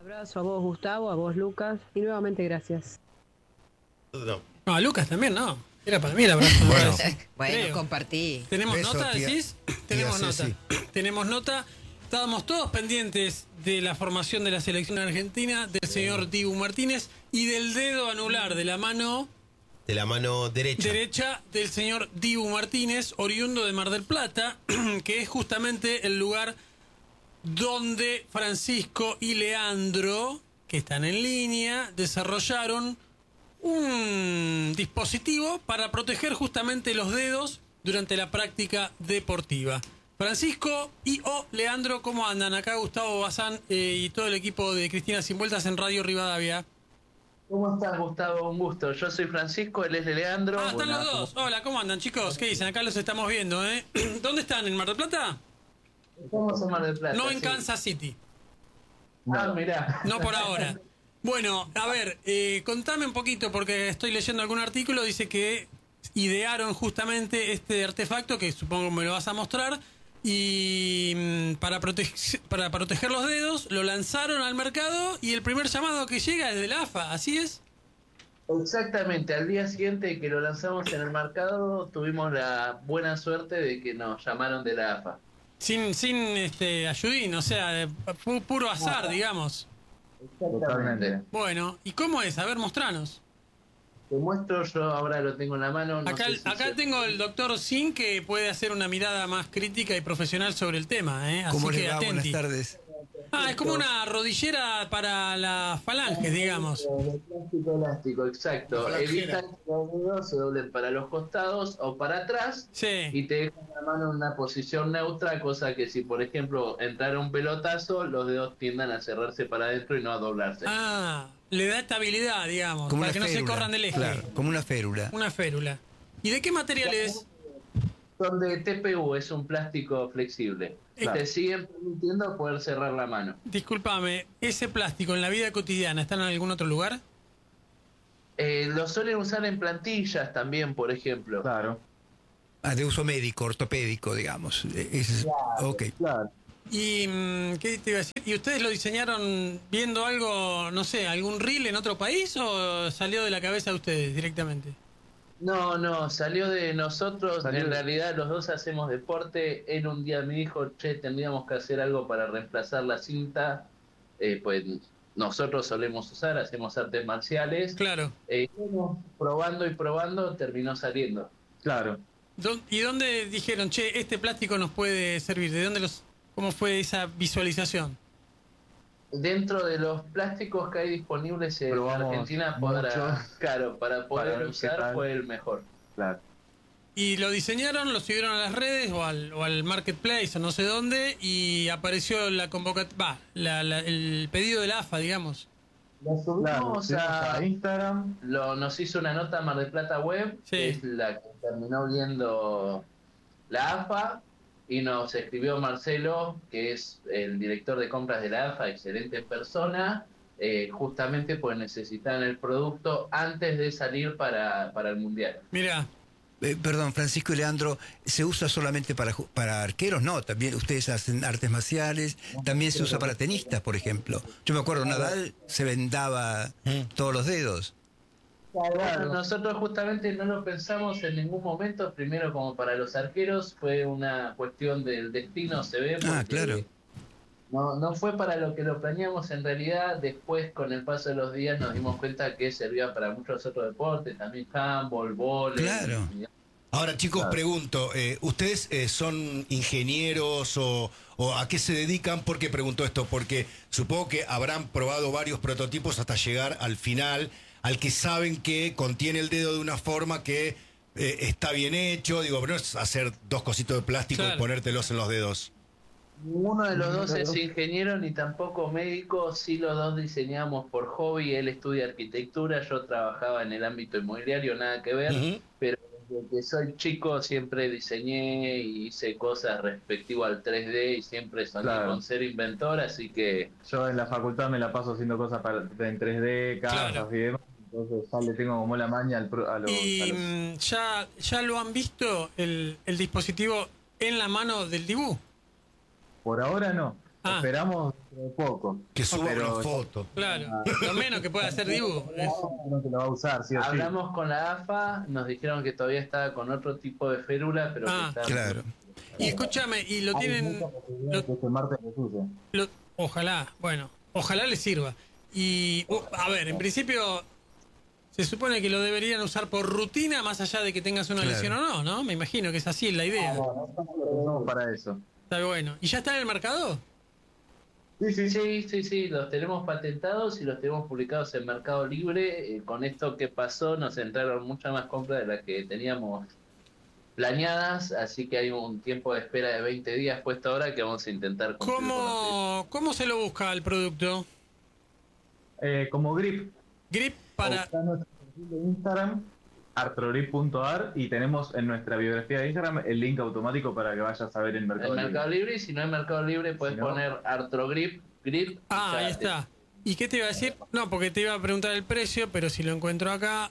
Abrazo a vos, Gustavo, a vos, Lucas, y nuevamente gracias. No. No, a Lucas también, no. Era para mí el abrazo. Bueno. Bueno, Creo. compartí. ¿Tenemos Beso, nota, tía- decís? tía Tenemos nota. Ceci. Tenemos nota. Estábamos todos pendientes de la formación de la selección argentina, del señor Dibu Martínez y del dedo anular de la mano De la mano derecha. derecha del señor Dibu Martínez, oriundo de Mar del Plata, que es justamente el lugar donde Francisco y Leandro, que están en línea, desarrollaron un dispositivo para proteger justamente los dedos durante la práctica deportiva. Francisco y Leandro, ¿cómo andan? Acá Gustavo Bazán y todo el equipo de Cristina Sin Vueltas en Radio Rivadavia. ¿Cómo estás, Gustavo? Un gusto. Yo soy Francisco, él es de Leandro. Ah, están Bueno, los dos. Hola, ¿cómo andan, chicos? ¿Qué dicen? Acá los estamos viendo, ¿eh? ¿Dónde están? ¿En Mar del Plata? Estamos en Mar del Plata. No en sí. Kansas City. Ah, mirá. No por ahora. Bueno, a ver, contame un poquito, porque estoy leyendo algún artículo, dice que idearon justamente este artefacto, que supongo me lo vas a mostrar, y para proteger los dedos, lo lanzaron al mercado, y el primer llamado que llega es de la AFA, ¿así es? Exactamente. Al día siguiente de que lo lanzamos en el mercado, tuvimos la buena suerte de que nos llamaron de la AFA. Sin ayudín, o sea, puro azar, digamos. Totalmente. Bueno, ¿y cómo es? A ver, mostranos. Te muestro, yo ahora lo tengo en la mano. No Acá, sé si acá se- tengo el doctor Sin, que puede hacer una mirada más crítica y profesional sobre el tema, ¿eh? Así ¿Cómo que les va? atenti. Buenas tardes. Ah, es como una rodillera para las falanges, digamos. De plástico elástico, exacto. Evita que los dedos se doblen para los costados o para atrás Sí. y te deja la mano en una posición neutra, cosa que si, por ejemplo, entrara un pelotazo, los dedos tiendan a cerrarse para adentro y no a doblarse. Ah, le da estabilidad, digamos, Como para una que no se férula. corran del eje. Claro, como una férula. Una férula. ¿Y de qué material es? Son de TPU, es un plástico flexible. Te siguen permitiendo poder cerrar la mano. Discúlpame, ¿ese plástico en la vida cotidiana está en algún otro lugar? Lo suelen usar en plantillas también, por ejemplo. Claro, Ah, de uso médico, ortopédico, digamos. Ok. claro. ¿Y qué te iba a decir? ¿Y ustedes lo diseñaron viendo algo, no sé, algún reel en otro país o salió de la cabeza de ustedes directamente? No, salió de nosotros. Salió En de- realidad los dos hacemos deporte. Él un día me dijo, che, tendríamos que hacer algo para reemplazar la cinta. Pues nosotros solemos usar, hacemos artes marciales. Claro. Fuimos probando y probando, terminó saliendo. Claro. ¿Y dónde dijeron, che, este plástico nos puede servir? ¿De dónde cómo fue esa visualización? Dentro de los plásticos que hay disponibles en Probamos Argentina, muchos. para poder Para ver qué usar tal. fue el mejor. Claro. Y lo diseñaron, lo subieron a las redes o al marketplace o no sé dónde y apareció la convocatoria, el pedido de la AFA, digamos. Lo subimos Subimos a a Instagram. nos hizo una nota Mar del Plata Web, Sí. que es la que terminó viendo la AFA, y nos escribió Marcelo, que es el director de compras de la AFA, excelente persona, justamente pues necesitan el producto antes de salir para el Mundial. Mira, Perdón, Francisco y Leandro, ¿se usa solamente para arqueros? No, también ustedes hacen artes marciales, también se usa para tenistas, por ejemplo. Yo me acuerdo, Nadal se vendaba todos los dedos. Bueno, nosotros justamente no lo pensamos en ningún momento, primero como para los arqueros, fue una cuestión del destino, se ve. Ah, porque claro. No fue para lo que lo planeamos en realidad. Después, con el paso de los días, nos dimos cuenta que servía para muchos otros deportes, también handball, vóley. Claro. Ahora, chicos, pregunto, ¿ustedes son ingenieros o a qué se dedican? ¿Por qué pregunto esto? Porque supongo que habrán probado varios prototipos hasta llegar al final, al que saben que contiene el dedo de una forma que está bien hecho. Digo, pero no es hacer dos cositos de plástico Claro. y ponértelos en los dedos. Ninguno de los dos es ingeniero ni tampoco médico, sí los dos diseñamos por hobby, él estudia arquitectura, yo trabajaba en el ámbito inmobiliario, nada que ver, Ujú. pero desde que soy chico siempre diseñé y hice cosas respectivo al 3D y siempre soñé Claro. con ser inventor, así que Yo en la facultad me la paso haciendo cosas en 3D, casas Claro. y demás. Entonces ya le tengo como la maña a los... y ya lo han visto el dispositivo en la mano del Dibu. Por ahora no. Ah, Esperamos dentro de poco. Que suba Pero una foto. claro. Lo menos que puede hacer Dibu. creo que lo va a usar, sí o sí. Hablamos con la AFA, nos dijeron que todavía estaba con otro tipo de férula, pero Ah, que está... Claro. Y escúchame, y lo Hay tienen... mucha posibilidad lo- de que este martes lo use. Ojalá, bueno, ojalá les sirva. Y, a ver, en principio, se supone que lo deberían usar por rutina, más allá de que tengas una Claro. lesión o no, ¿no? Me imagino que es así la idea. No estamos para eso. Está bueno. ¿Y ya está en el mercado? Sí, los tenemos patentados y los tenemos publicados en Mercado Libre. Con esto que pasó nos entraron muchas más compras de las que teníamos planeadas, así que hay un tiempo de espera de 20 días puesto ahora que vamos a intentar cumplir con los ¿Cómo se lo busca el producto? Como grip. Grip para... Está en nuestro perfil de Instagram, artrogrip.ar, y tenemos en nuestra biografía de Instagram el link automático para que vayas a ver en Mercado en Libre. Mercado Libre, y si no en Mercado Libre puedes Si no- poner Artrogrip, grip. Ah, y ya ahí está. ¿Y qué te iba a decir? No, porque te iba a preguntar el precio, pero si lo encuentro acá,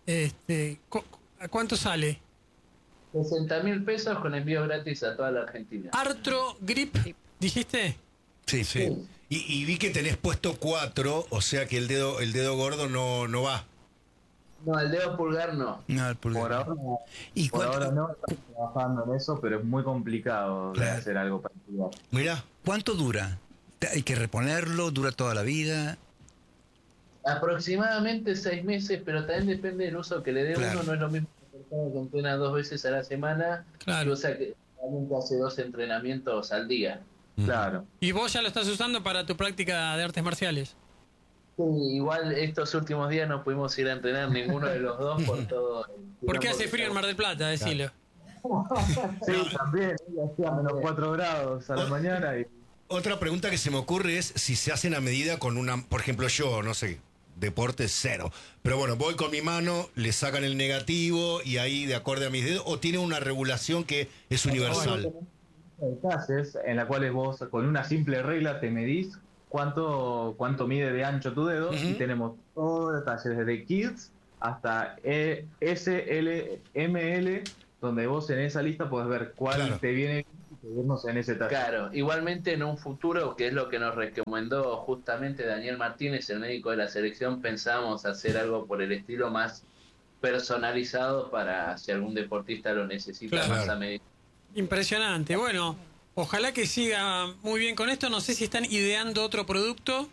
¿a cuánto sale? 60.000 pesos con envío gratis a toda la Argentina. Artro Grip, ¿dijiste? Sí, Sí. Y vi que tenés puesto 4, o sea que el dedo gordo no va. No, el dedo pulgar no. No, el pulgar. Por ahora, ¿Y por cuánto, ahora no estamos trabajando en eso, pero es muy complicado de Claro. hacer algo particular. Mirá. cuánto dura? ¿Hay que reponerlo? ¿Dura toda la vida? Aproximadamente 6 meses, pero también depende del uso que le dé Claro. uno. No es lo mismo que una persona que entrena 2 veces a la semana, Claro. o sea que alguien que hace 2 entrenamientos al día. Claro. ¿Y vos ya lo estás usando para tu práctica de artes marciales? Sí, igual estos últimos días no pudimos ir a entrenar ninguno de los dos por todo. ¿Por qué hace frío en Mar del Plata? Decilo. Sí, también. Hacía menos 4 grados a la mañana y Otra pregunta que se me ocurre es si se hacen a medida con una, por ejemplo, yo, no sé, deporte 0. Pero bueno, voy con mi mano, le sacan el negativo y ahí de acorde a mis dedos, o tiene una regulación que es universal. detalles en la cuales vos con una simple regla te medís cuánto mide de ancho tu dedo y Ujú. tenemos todos detalles desde kids hasta S, L, ML, donde vos en esa lista podés ver cuál Claro. te viene y seguirnos en ese taller. Claro, igualmente en un futuro, que es lo que nos recomendó justamente Daniel Martínez, el médico de la selección, pensamos hacer algo por el estilo más personalizado para si algún deportista lo necesita Claro. más a medida. Impresionante. Bueno, ojalá que siga muy bien con esto. No sé si están ideando otro producto.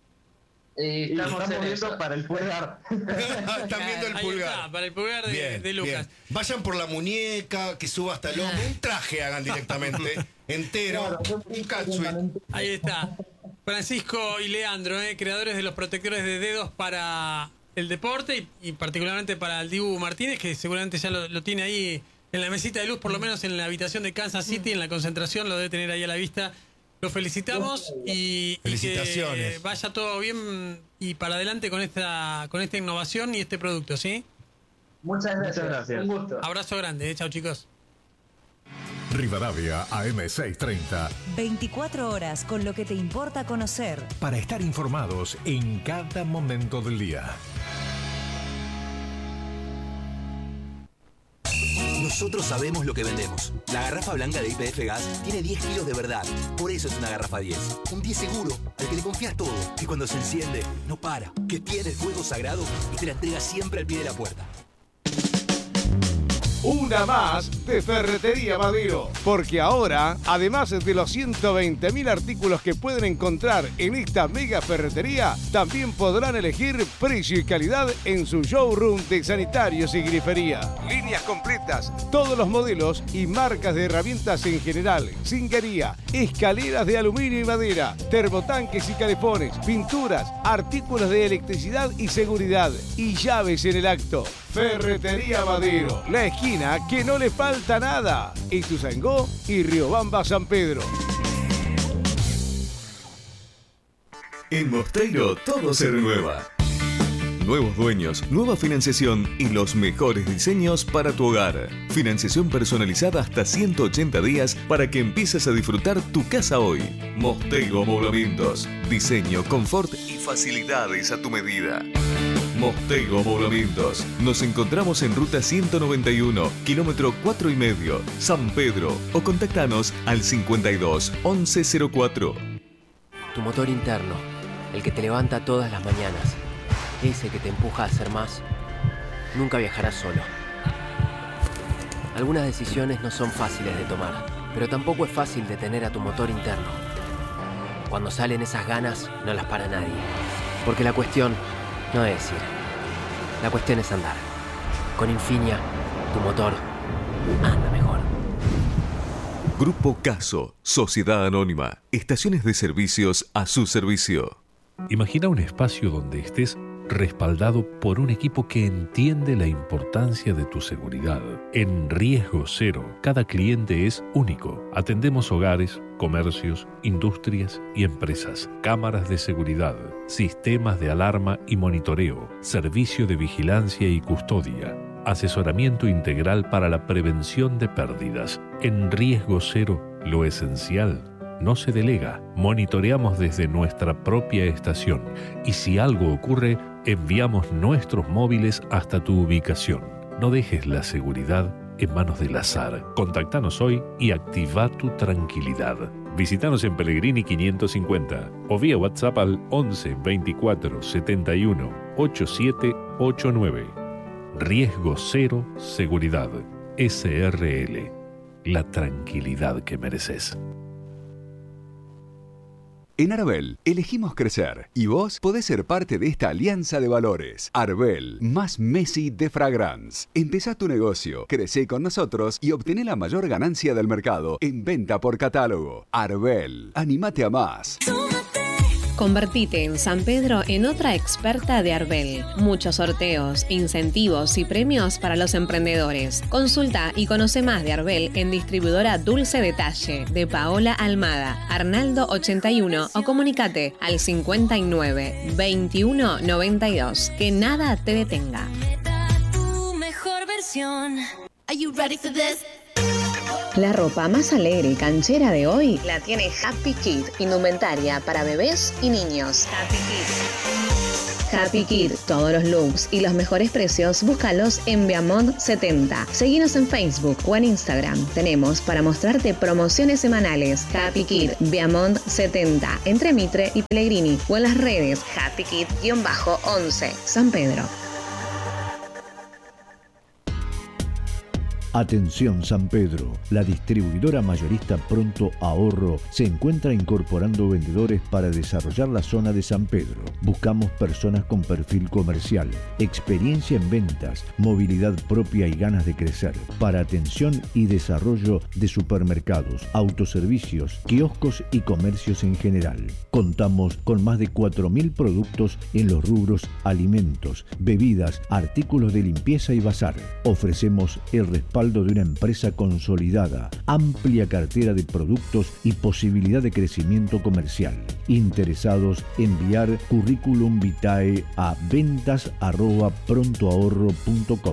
Y Estamos en viendo eso. para el pulgar. Están viendo el Ahí pulgar. está, para el pulgar de Lucas. bien. Vayan por la muñeca, que suba hasta el hombro. Un traje hagan directamente, entero. Un catsuit. Ahí está. Francisco y Leandro, creadores de los protectores de dedos para el deporte y particularmente para el Dibu Martínez, que seguramente ya lo tiene ahí en la mesita de luz, por lo menos en la habitación de Kansas City, en la concentración, lo debe tener ahí a la vista. Lo felicitamos y Felicitaciones. que vaya todo bien y para adelante con esta innovación y este producto, ¿sí? Muchas gracias. Muchas gracias. Un gusto. Abrazo grande, chao chicos. Rivadavia AM630. 24 horas con lo que te importa conocer. Para estar informados en cada momento del día. Nosotros sabemos lo que vendemos. La garrafa blanca de YPF Gas tiene 10 kilos de verdad. Por eso es una garrafa 10. Un 10 seguro, al que le confías todo. Que cuando se enciende, no para. Que tiene el fuego sagrado y te la entrega siempre al pie de la puerta. Una más de Ferretería Madero, porque ahora, además de los 120.000 artículos que pueden encontrar en esta mega ferretería, también podrán elegir precio y calidad en su showroom de sanitarios y grifería. Líneas completas, todos los modelos y marcas de herramientas en general, zinguería, escaleras de aluminio y madera, termotanques y calefones, pinturas, artículos de electricidad y seguridad y llaves en el acto. Ferretería Madero, la esquina que no le falta nada. Ituzaingó y Riobamba San Pedro. En Mosteiro todo se renueva. Nuevos dueños, nueva financiación y los mejores diseños para tu hogar. Financiación personalizada hasta 180 días para que empieces a disfrutar tu casa hoy. Mosteiro Amoblamientos. Diseño, confort y facilidades a tu medida. Mosteiro Amoblamientos. Nos encontramos en ruta 191, kilómetro 4,5, San Pedro. O contactanos al 52 1104. Tu motor interno, el que te levanta todas las mañanas, ese que te empuja a hacer más, nunca viajarás solo. Algunas decisiones no son fáciles de tomar, pero tampoco es fácil detener a tu motor interno. Cuando salen esas ganas, no las para nadie. Porque la cuestión no es ir, la cuestión es andar. Con Infinia, tu motor anda mejor. Grupo Caso, Sociedad Anónima, estaciones de servicios a su servicio. Imagina un espacio donde estés respaldado por un equipo que entiende la importancia de tu seguridad. En Riesgo Cero, cada cliente es único. Atendemos hogares, comercios, industrias y empresas, cámaras de seguridad, sistemas de alarma y monitoreo, servicio de vigilancia y custodia, asesoramiento integral para la prevención de pérdidas. En Riesgo Cero, lo esencial no se delega. Monitoreamos desde nuestra propia estación y si algo ocurre, enviamos nuestros móviles hasta tu ubicación. No dejes la seguridad en manos del azar. Contactanos hoy y activa tu tranquilidad. Visítanos en Pellegrini 550 o vía WhatsApp al 11 24 71 8789. Riesgo Cero Seguridad. SRL. La tranquilidad que mereces. En Arbel, elegimos crecer y vos podés ser parte de esta alianza de valores. Arbel, más Messi de Fragrance. Empezá tu negocio, crecé con nosotros y obtené la mayor ganancia del mercado en venta por catálogo. Arbel, animate a más. Convertite en San Pedro en otra experta de Arbel. Muchos sorteos, incentivos y premios para los emprendedores. Consulta y conoce más de Arbel en distribuidora Dulce Detalle de Paola Almada, Arnaldo 81 o comunicate al 59 21 92. Que nada te detenga. Tu mejor versión. Are you ready for this? La ropa más alegre y canchera de hoy la tiene Happy Kid, indumentaria para bebés y niños. Happy Kid, todos los looks y los mejores precios, búscalos en Viamont 70. Seguinos en Facebook o en Instagram. Tenemos para mostrarte promociones semanales. Happy Kid, Viamont 70, entre Mitre y Pellegrini, o en las redes Happy Kid-11, San Pedro. Atención San Pedro, la distribuidora mayorista Pronto Ahorro se encuentra incorporando vendedores para desarrollar la zona de San Pedro. Buscamos personas con perfil comercial, experiencia en ventas, movilidad propia y ganas de crecer, para atención y desarrollo de supermercados, autoservicios, kioscos y comercios en general. Contamos con más de 4.000 productos en los rubros alimentos, bebidas, artículos de limpieza y bazar. Ofrecemos el respaldo de una empresa consolidada, amplia cartera de productos y posibilidad de crecimiento comercial. Interesados, enviar currículum vitae a ventas@prontoahorro.com.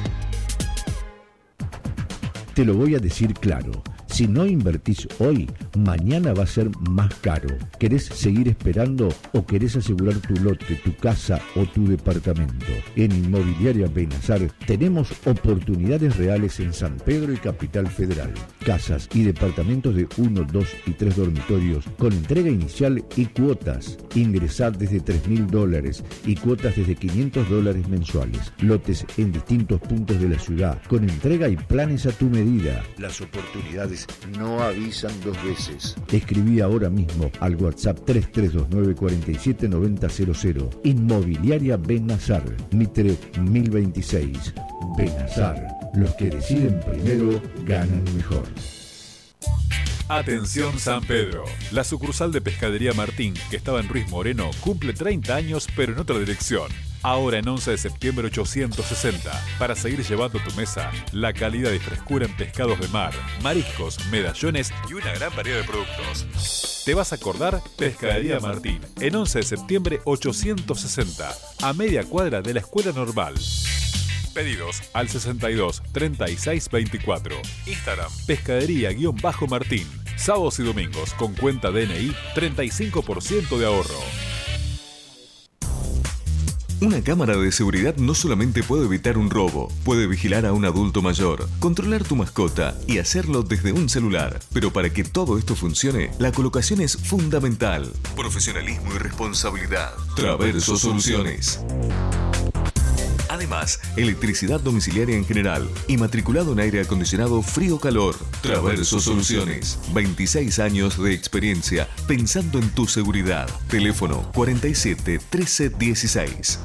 Te lo voy a decir claro. Si no invertís hoy, mañana va a ser más caro. ¿Querés seguir esperando o querés asegurar tu lote, tu casa o tu departamento? En Inmobiliaria Benazar tenemos oportunidades reales en San Pedro y Capital Federal. Casas y departamentos de 1, 2 y 3 dormitorios con entrega inicial y cuotas. Ingresar desde $3.000 y cuotas desde $500 mensuales. Lotes en distintos puntos de la ciudad con entrega y planes a tu medida. Las oportunidades no avisan dos veces. Escribí ahora mismo al WhatsApp 3329 47 9000. Inmobiliaria Benazar, Mitre 1026. Benazar, los que deciden primero ganan mejor. Atención San Pedro, la sucursal de Pescadería Martín, que estaba en Ruiz Moreno, cumple 30 años pero en otra dirección. Ahora en 11 de septiembre 860, para seguir llevando a tu mesa la calidad y frescura en pescados de mar, mariscos, medallones y una gran variedad de productos. ¿Te vas a acordar? Pescadería Martín, en 11 de septiembre 860, a media cuadra de la Escuela Normal. Pedidos al 62 36 24. Instagram, pescadería-martín. Sábados y domingos con cuenta DNI, 35% de ahorro. Una cámara de seguridad no solamente puede evitar un robo, puede vigilar a un adulto mayor, controlar tu mascota y hacerlo desde un celular. Pero para que todo esto funcione, la colocación es fundamental. Profesionalismo y responsabilidad. Traverso Soluciones. Además, electricidad domiciliaria en general y matriculado en aire acondicionado frío-calor. Traverso Soluciones. 26 años de experiencia pensando en tu seguridad. Teléfono 47 13 16.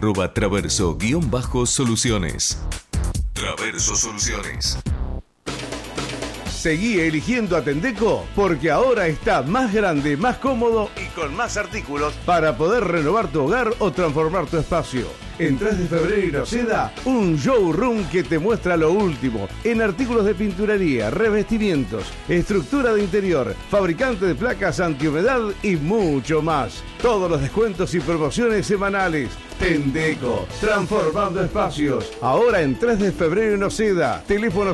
@traverso_soluciones. Traverso Soluciones. Seguí eligiendo Atendeco porque ahora está más grande, más cómodo y con más artículos para poder renovar tu hogar o transformar tu espacio. En 3 de febrero y Noceda, un showroom que te muestra lo último en artículos de pinturería, revestimientos, estructura de interior, fabricante de placas antihumedad y mucho más. Todos los descuentos y promociones semanales. Tendeco, transformando espacios. Ahora en 3 de febrero y Noceda. Teléfono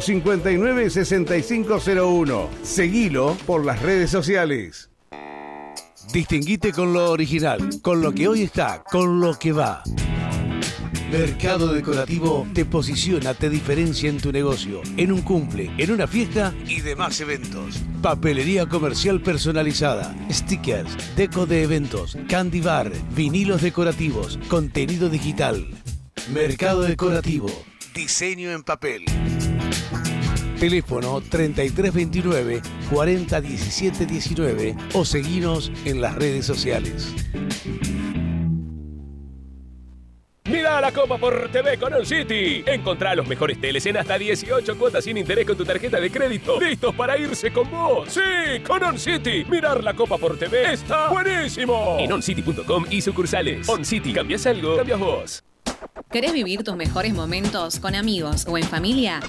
596501. Seguilo por las redes sociales. Distinguite con lo original, con lo que hoy está, con lo que va. Mercado Decorativo te posiciona, te diferencia en tu negocio, en un cumple, en una fiesta y demás eventos. Papelería comercial personalizada, stickers, deco de eventos, candy bar, vinilos decorativos, contenido digital. Mercado Decorativo, diseño en papel. Teléfono 3329 40 17 19 o seguinos en las redes sociales. Mira la Copa por TV con OnCity. Encontrá los mejores teles en hasta 18 cuotas sin interés con tu tarjeta de crédito. ¡Listos para irse con vos! ¡Sí! ¡Con OnCity! Mirar la Copa por TV está buenísimo. En oncity.com y sucursales. OnCity. ¿Cambias algo? Cambias vos. ¿Querés vivir tus mejores momentos con amigos o en familia?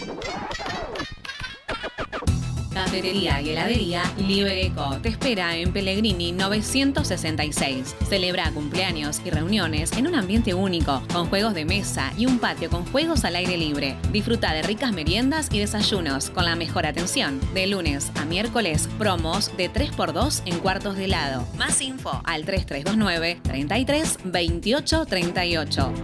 Cafetería y heladería Libereco te espera en Pellegrini 966. Celebra cumpleaños y reuniones en un ambiente único, con juegos de mesa y un patio con juegos al aire libre. Disfruta de ricas meriendas y desayunos con la mejor atención. De lunes a miércoles, promos de 3x2 en cuartos de helado. Más info al 3329 33 28 38.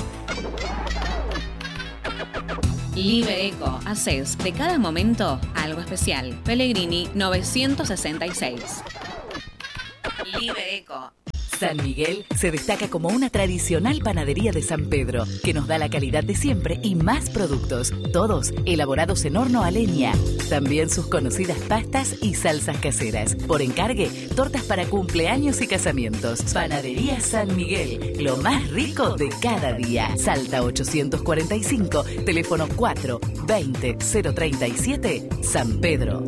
Libereco, haces de cada momento algo especial. Pellegrini 966. Libereco. San Miguel se destaca como una tradicional panadería de San Pedro, que nos da la calidad de siempre y más productos, todos elaborados en horno a leña. También sus conocidas pastas y salsas caseras. Por encargue, tortas para cumpleaños y casamientos. Panadería San Miguel, lo más rico de cada día. Salta 845, teléfono 4 20 037, San Pedro.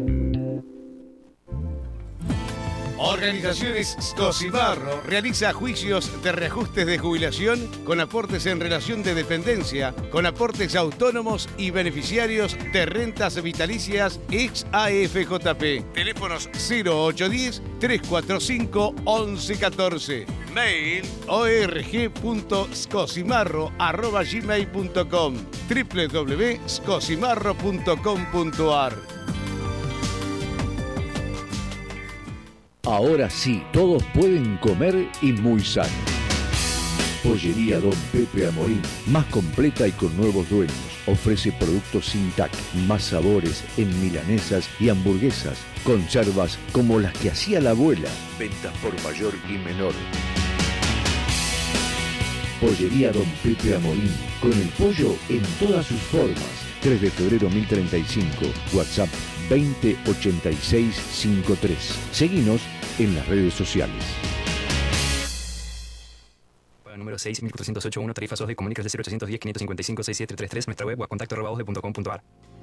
Organizaciones Scosimarro realiza juicios de reajustes de jubilación con aportes en relación de dependencia, con aportes autónomos y beneficiarios de rentas vitalicias ex AFJP. Teléfonos 0810-345-1114. Mail org.scosimarro@gmail.com www.scosimarro.com.ar. Ahora sí, todos pueden comer y muy sano. Pollería Don Pepe Amorín, más completa y con nuevos dueños. Ofrece productos sin TAC, más sabores en milanesas y hamburguesas, conservas como las que hacía la abuela, ventas por mayor y menor. Pollería Don Pepe Amorín, con el pollo en todas sus formas. 3 de febrero 1035, WhatsApp 208653. Seguinos en las redes sociales. Número 6, 1408.1, tarifa SOS de Comunicas de 0810 555 6733, nuestra web o a contacto@baude.com.ar.